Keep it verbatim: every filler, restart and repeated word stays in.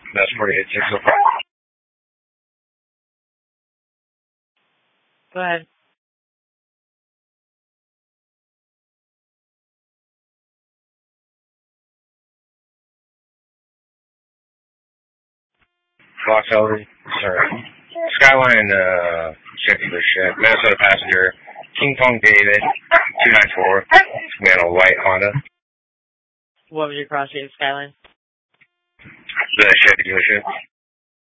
That's forty-eight six oh five. Go ahead. Fox Ellery, sorry. Skyline, uh, Chevy Bishop, Minnesota passenger, King Kong David, two nine four, man, a white Honda. What was your cross street Skyline? The Chevy dealership.